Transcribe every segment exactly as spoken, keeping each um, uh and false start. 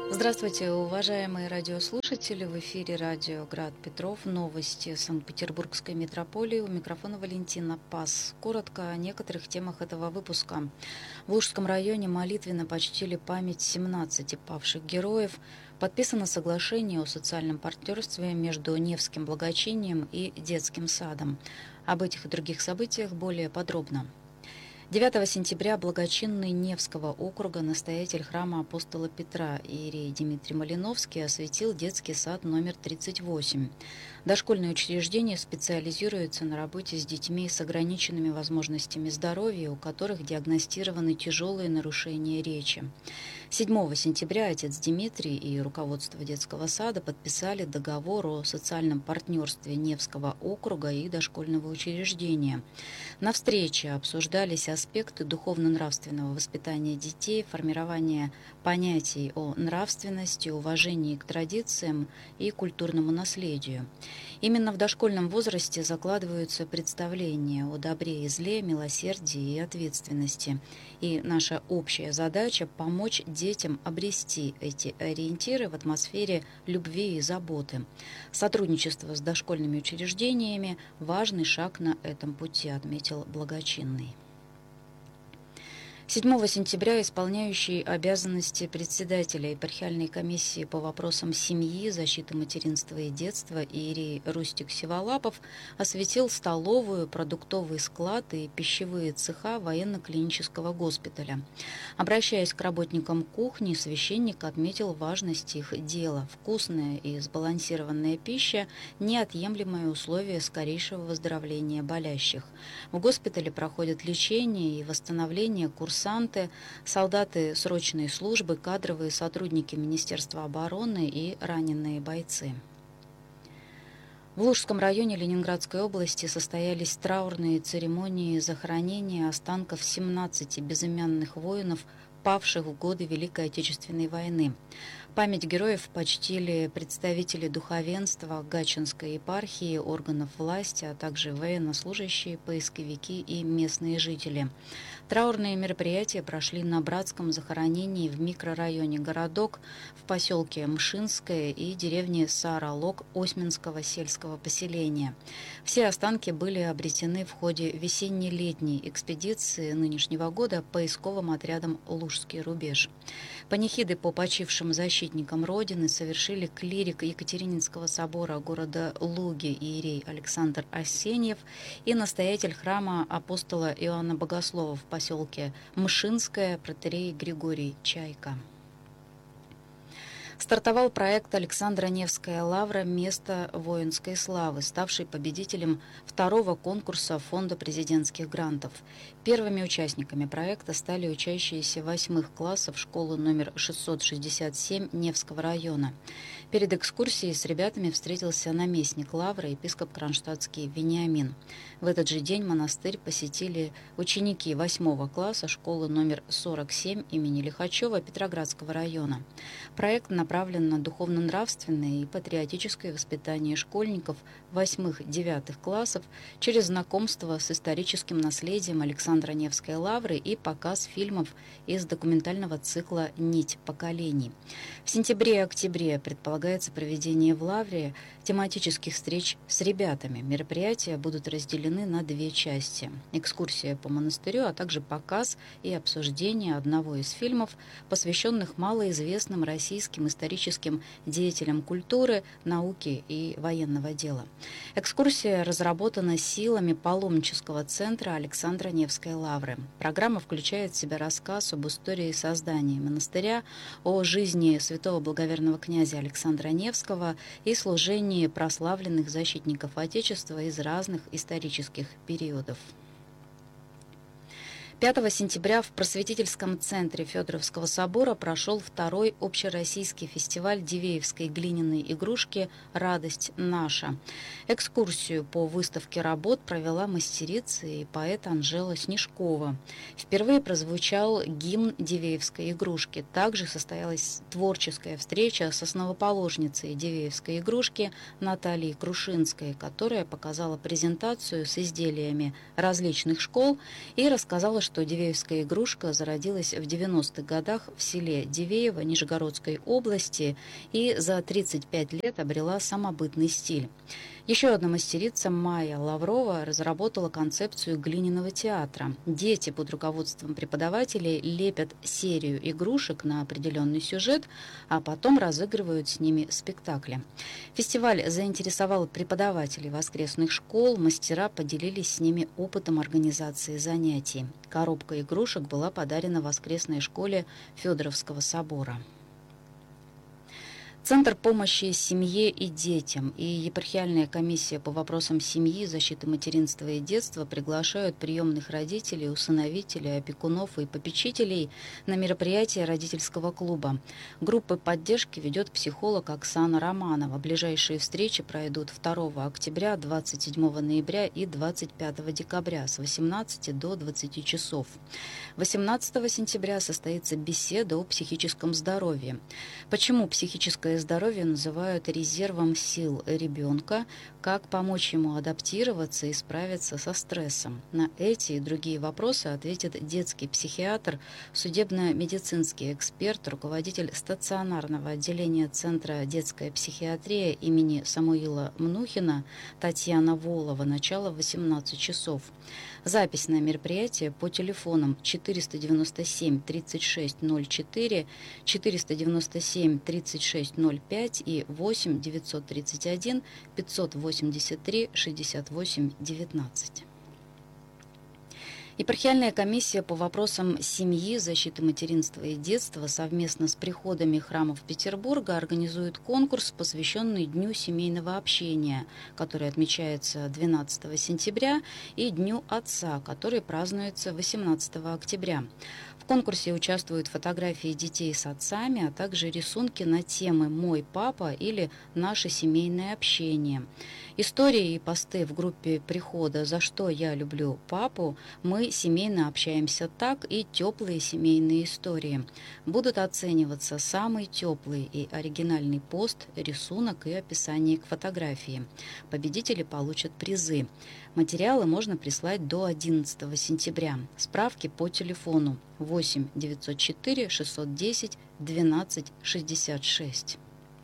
Здравствуйте, уважаемые радиослушатели. В эфире радио «Град Петров». Новости Санкт-Петербургской метрополии. У микрофона Валентина Пас. Коротко о некоторых темах этого выпуска. В Лужском районе молитвенно почтили память семнадцати павших героев. Подписано соглашение о социальном партнерстве между Невским благочинием и детским садом. Об этих и других событиях более подробно. девятого сентября благочинный Невского округа настоятель храма апостола Петра иерей Дмитрий Малиновский осветил детский сад номер тридцать восемь. Дошкольное учреждение специализируется на работе с детьми с ограниченными возможностями здоровья, у которых диагностированы тяжелые нарушения речи. седьмого сентября отец Дмитрий и руководство детского сада подписали договор о социальном партнерстве Невского округа и дошкольного учреждения. На встрече обсуждались аспекты духовно-нравственного воспитания детей, формирования понятий о нравственности, уважении к традициям и культурному наследию. Именно в дошкольном возрасте закладываются представления о добре и зле, милосердии и ответственности. И наша общая задача – помочь детям обрести эти ориентиры в атмосфере любви и заботы. Сотрудничество с дошкольными учреждениями – важный шаг на этом пути, отметил благочинный. седьмого сентября исполняющий обязанности председателя епархиальной комиссии по вопросам семьи, защиты материнства и детства иерей Рустик Севолапов осветил столовую, продуктовый склад и пищевые цеха военно-клинического госпиталя. Обращаясь к работникам кухни, священник отметил важность их дела. Вкусная и сбалансированная пища – неотъемлемое условие скорейшего выздоровления болящих. В госпитале проходят лечение и восстановление курсантов, курсанты, солдаты срочной службы, кадровые сотрудники Министерства обороны и раненые бойцы. В Лужском районе Ленинградской области состоялись траурные церемонии захоронения останков семнадцати безымянных воинов, павших в годы Великой Отечественной войны. Память героев почтили представители духовенства Гатчинской епархии, органов власти, а также военнослужащие, поисковики и местные жители. Траурные мероприятия прошли на братском захоронении в микрорайоне Городок, в поселке Мшинское и деревне Саралок Осьминского сельского поселения. Все останки были обретены в ходе весенне-летней экспедиции нынешнего года поисковым отрядом «Лужский рубеж». Панихиды по почившим защитникам Родины совершили клирик Екатерининского собора города Луги иерей Александр Арсеньев и настоятель храма апостола Иоанна Богослова в поселке Мшинское протоиерей Григорий Чайка. Стартовал проект Александра Невская лавра «Место воинской славы», ставший победителем второго конкурса Фонда президентских грантов. Первыми участниками проекта стали учащиеся восьмых классов школы номер шестьсот шестьдесят семь Невского района. Перед экскурсией с ребятами встретился наместник лавры, епископ кронштадтский Вениамин. В этот же день монастырь посетили ученики восьмого класса школы номер сорок семь имени Лихачева Петроградского района. Проект направлен на духовно-нравственное и патриотическое воспитание школьников восьмых-девятых классов через знакомство с историческим наследием Александра Невской лавры и показ фильмов из документального цикла «Нить поколений». В сентябре и октябре предполагается проведение в лавре тематических встреч с ребятами. Мероприятия будут разделены на две части: экскурсия по монастырю, а также показ и обсуждение одного из фильмов, посвященных малоизвестным российским историческим деятелям культуры, науки и военного дела. Экскурсия разработана силами паломнического центра Александра Невской лавры. Программа включает в себя рассказ об истории создания монастыря, о жизни святого благоверного князя Александра Невского и служении прославленных защитников Отечества из разных исторических периодов. пятого сентября в просветительском центре Федоровского собора прошел второй общероссийский фестиваль дивеевской глиняной игрушки «Радость наша». Экскурсию по выставке работ провела мастерица и поэт Анжела Снежкова. Впервые прозвучал гимн дивеевской игрушки. Также состоялась творческая встреча с основоположницей дивеевской игрушки Натальей Крушинской, которая показала презентацию с изделиями различных школ и рассказала, что дивеевская игрушка зародилась в девяностых годах в селе Дивеево Нижегородской области и за тридцать пять лет обрела самобытный стиль. Еще одна мастерица Майя Лаврова разработала концепцию глиняного театра. Дети под руководством преподавателей лепят серию игрушек на определенный сюжет, а потом разыгрывают с ними спектакли. Фестиваль заинтересовал преподавателей воскресных школ, мастера поделились с ними опытом организации занятий. Коробка игрушек была подарена воскресной школе Федоровского собора. Центр помощи семье и детям и Епархиальная комиссия по вопросам семьи, защиты материнства и детства приглашают приемных родителей, усыновителей, опекунов и попечителей на мероприятие родительского клуба. Группы поддержки ведет психолог Оксана Романова. Ближайшие встречи пройдут второго октября, двадцать седьмого ноября и двадцать пятого декабря с восемнадцати до двадцати часов. восемнадцатого сентября состоится беседа о психическом здоровье. Почему психическое здоровье называют резервом сил ребенка, как помочь ему адаптироваться и справиться со стрессом. На эти и другие вопросы ответит детский психиатр, судебно-медицинский эксперт, руководитель стационарного отделения Центра детская психиатрия имени Самуила Мнухина Татьяна Волова, начало в восемнадцать часов. Запись на мероприятие по телефонам четыреста девяносто семь тридцать шесть ноль четыре, четыреста девяносто семь тридцать шесть ноль пять и восемь девятьсот тридцать один пятьсот восемьдесят три шестьдесят восемь девятнадцать. Епархиальная комиссия по вопросам семьи, защиты материнства и детства совместно с приходами храмов Петербурга организует конкурс, посвященный Дню семейного общения, который отмечается двенадцатого сентября, и Дню отца, который празднуется восемнадцатого октября. В конкурсе участвуют фотографии детей с отцами, а также рисунки на темы «Мой папа» или «Наше семейное общение». Истории и посты в группе прихода «За что я люблю папу», «Мы семейно общаемся так» и «Теплые семейные истории». Будут оцениваться самый теплый и оригинальный пост, рисунок и описание к фотографии. Победители получат призы. Материалы можно прислать до одиннадцатого сентября. Справки по телефону восемь девятьсот четыре шестьсот десять двенадцать шестьдесят шесть.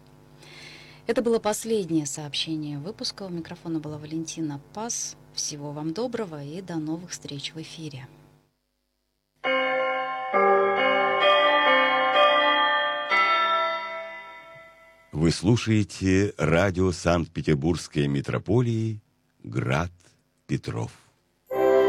Это было последнее сообщение выпуска. У микрофона была Валентина Пас. Всего вам доброго и до новых встреч в эфире. Вы слушаете радио Санкт-Петербургской митрополии «Град Петров».